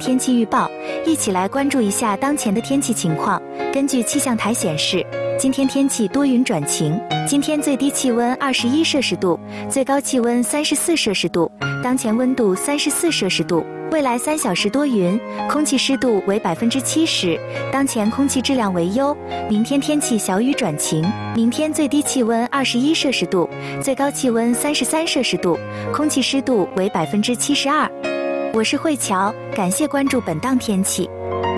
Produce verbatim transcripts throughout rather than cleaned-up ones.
天气预报，一起来关注一下当前的天气情况。根据气象台显示，今天天气多云转晴，今天最低气温二十一摄氏度，最高气温三十四摄氏度，当前温度三十四摄氏度。未来三小时多云，空气湿度为百分之七十，当前空气质量为优。明天天气小雨转晴，明天最低气温二十一摄氏度，最高气温三十三摄氏度，空气湿度为百分之七十二。我是慧乔，感谢关注本档天气。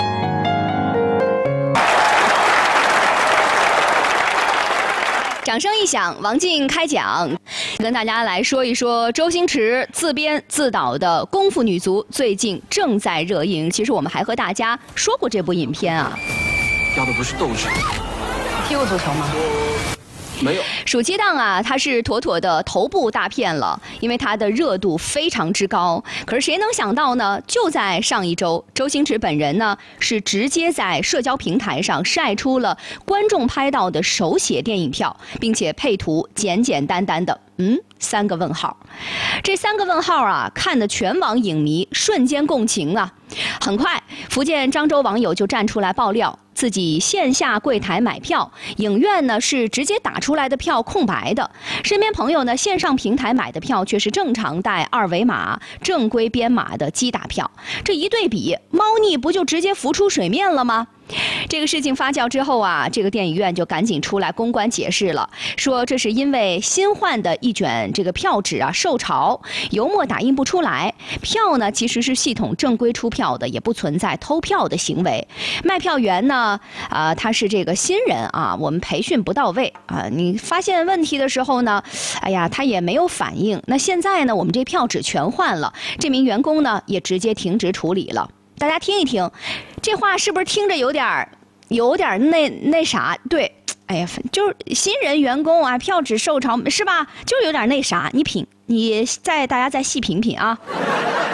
掌声一响，王静开讲，跟大家来说一说周星驰自编自导的《功夫女足》最近正在热映。其实我们还和大家说过这部影片啊。 要的不是斗志。 踢过足球吗？ 没有。 暑期档啊，它是妥妥的头部大片了，因为它的热度非常之高。可是谁能想到呢？就在上一周，周星驰本人呢是直接在社交平台上晒出了观众拍到的手写电影票，并且配图简简单单的，嗯，三个问号。这三个问号啊，看得全网影迷瞬间共情啊！很快，福建漳州网友就站出来爆料，自己线下柜台买票，影院呢是直接打出来的票空白的，身边朋友呢线上平台买的票却是正常带二维码、正规编码的机打票。这一对比，猫腻不就直接浮出水面了吗？这个事情发酵之后啊，这个电影院就赶紧出来公关解释了，说这是因为新换的一卷这个票纸啊受潮，油墨打印不出来，票呢其实是系统正规出票的，也不存在偷票的行为。卖票员呢，啊、呃，他是这个新人啊，我们培训不到位啊、呃，你发现问题的时候呢，哎呀，他也没有反应。那现在呢，我们这票纸全换了，这名员工呢也直接停职处理了。大家听一听，这话是不是听着有点儿，有点儿那那啥？对，哎呀，就是新人员工啊，票纸受潮是吧？就是有点那啥。你品，你再大家再细品品啊。